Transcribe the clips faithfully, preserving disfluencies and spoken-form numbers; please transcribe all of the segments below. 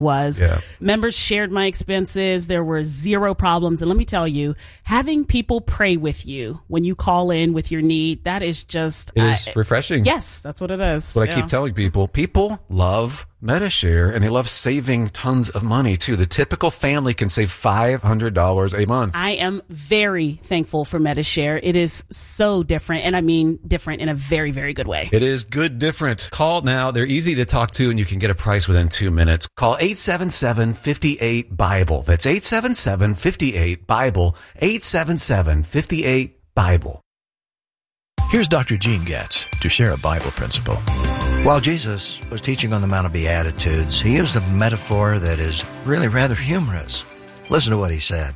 was. Yeah. Members shared my expenses. There were zero problems. And let me tell you, having people pray with you when you call in with your need, that is just... It is I, refreshing. Yes, that's what it is. What yeah. I keep telling people, people love Medi-Share, and they love saving tons of money, too. The typical family can save five hundred dollars a month. I am very thankful for Medi-Share. It is so different, and I mean different in a very, very good way. It is good different. Call now. They're easy to talk to, and you can get a price within two minutes. Call eight seven seven, five eight, Bible. That's eight seven seven, five eight, Bible. eight seven seven, five eight, Bible. Here's Doctor Gene Getz to share a Bible principle. While Jesus was teaching on the Mount of Beatitudes, he used a metaphor that is really rather humorous. Listen to what he said.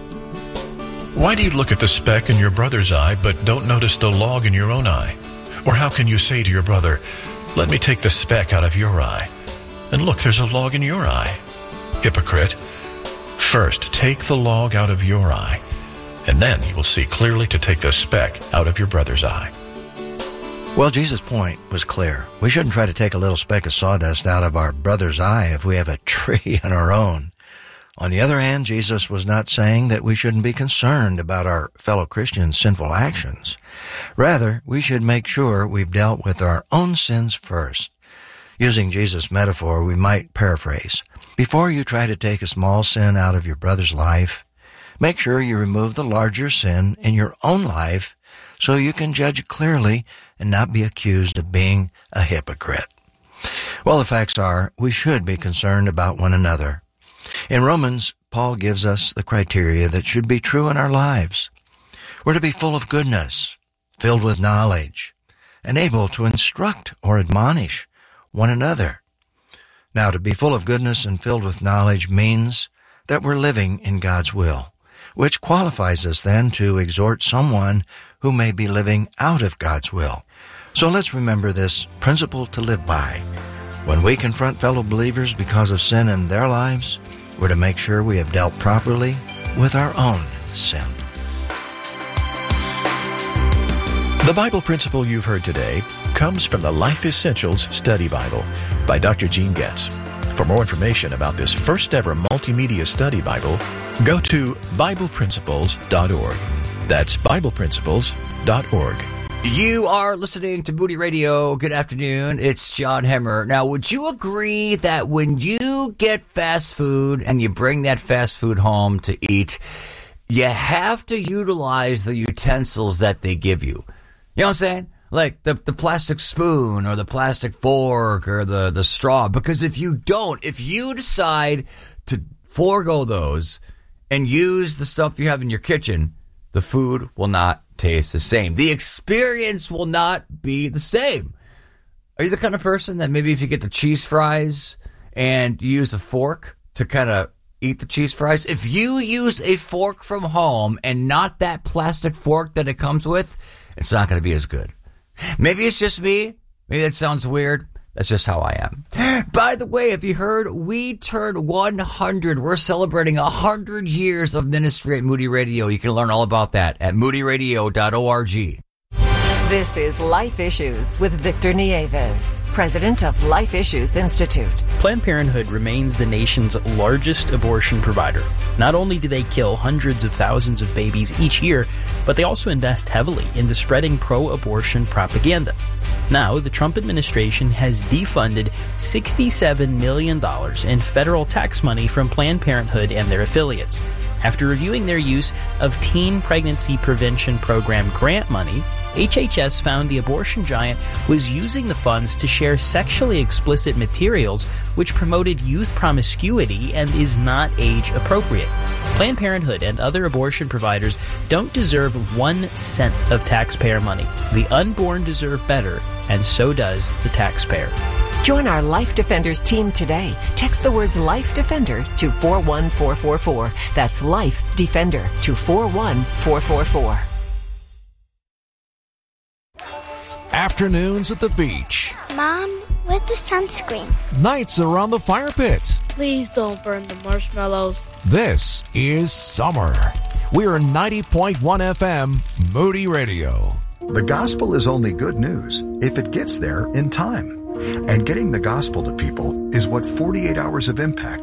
Why do you look at the speck in your brother's eye but don't notice the log in your own eye? Or how can you say to your brother, let me take the speck out of your eye, and look, there's a log in your eye? Hypocrite. First, take the log out of your eye, and then you will see clearly to take the speck out of your brother's eye. Well, Jesus' point was clear. We shouldn't try to take a little speck of sawdust out of our brother's eye if we have a tree on our own. On the other hand, Jesus was not saying that we shouldn't be concerned about our fellow Christians' sinful actions. Rather, we should make sure we've dealt with our own sins first. Using Jesus' metaphor, we might paraphrase. Before you try to take a small sin out of your brother's life, make sure you remove the larger sin in your own life so you can judge clearly and not be accused of being a hypocrite. Well, the facts are, we should be concerned about one another. In Romans, Paul gives us the criteria that should be true in our lives. We're to be full of goodness, filled with knowledge, and able to instruct or admonish one another. Now, to be full of goodness and filled with knowledge means that we're living in God's will, which qualifies us then to exhort someone who may be living out of God's will. So let's remember this principle to live by. When we confront fellow believers because of sin in their lives, we're to make sure we have dealt properly with our own sin. The Bible principle you've heard today comes from the Life Essentials Study Bible by Doctor Gene Getz. For more information about this first ever multimedia study Bible, go to Bible Principles dot org. That's Bible Principles dot org. You are listening to Moody Radio. Good afternoon. It's John Hemmer. Now, would you agree that when you get fast food and you bring that fast food home to eat, you have to utilize the utensils that they give you? You know what I'm saying? Like the, the plastic spoon or the plastic fork or the, the straw. Because if you don't, if you decide to forego those and use the stuff you have in your kitchen, the food will not taste the same. The experience will not be the same. Are you the kind of person that maybe if you get the cheese fries and you use a fork to kind of eat the cheese fries, if you use a fork from home and not that plastic fork that it comes with, it's not going to be as good. Maybe it's just me. Maybe that sounds weird. That's just how I am. By the way, have you heard we turned one hundred? We're celebrating one hundred years of ministry at Moody Radio. You can learn all about that at moody radio dot org. This is Life Issues with Victor Nieves, president of Life Issues Institute. Planned Parenthood remains the nation's largest abortion provider. Not only do they kill hundreds of thousands of babies each year, but they also invest heavily into spreading pro-abortion propaganda. Now, the Trump administration has defunded sixty-seven million dollars in federal tax money from Planned Parenthood and their affiliates. After reviewing their use of Teen Pregnancy Prevention Program grant money, H H S found the abortion giant was using the funds to share sexually explicit materials which promoted youth promiscuity and is not age appropriate. Planned Parenthood and other abortion providers don't deserve one cent of taxpayer money. The unborn deserve better, and so does the taxpayer. Join our Life Defenders team today. Text the words Life Defender to four one four four four. That's Life Defender to four one four four four. Afternoons at the beach. Mom, where's the sunscreen? Nights around the fire pits. Please don't burn the marshmallows. This is summer. We're ninety point one F M, Moody Radio. The gospel is only good news if it gets there in time. And getting the gospel to people is what forty-eight Hours of Impact